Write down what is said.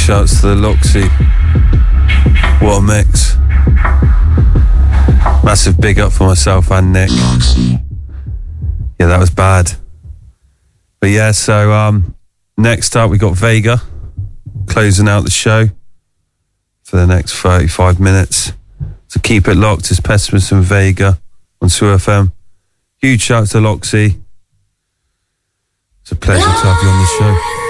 shouts to the Loxy. What a mix. Massive big up for myself and Nick. Yeah, that was bad. But yeah, so next up we got Vega closing out the show for the next 35 minutes. So keep it locked. It's Pessimist and Vega on 2FM. Huge shout to Loxy. It's a pleasure to have you on the show.